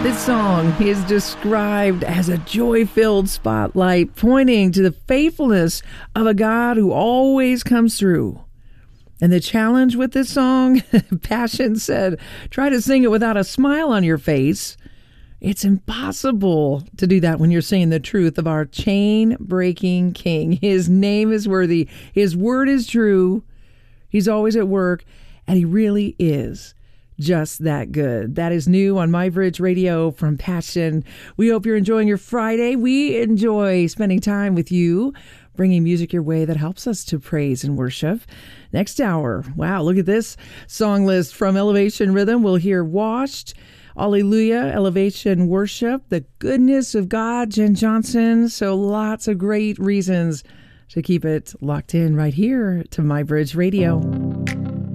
This song is described as a joy-filled spotlight pointing to the faithfulness of a God who always comes through. And the challenge with this song, Passion said, try to sing it without a smile on your face. It's impossible to do that when you're saying the truth of our chain-breaking King. His name is worthy. His word is true. He's always at work, and he really is just that good. That is new on My Bridge Radio from Passion. We hope you're enjoying your Friday. We enjoy spending time with you, bringing music your way that helps us to praise and worship. Next hour, wow, look at this song list from Elevation Rhythm. We'll hear Washed, Alleluia, Elevation Worship, The Goodness of God, Jen Johnson. So lots of great reasons to keep it locked in right here to My Bridge Radio.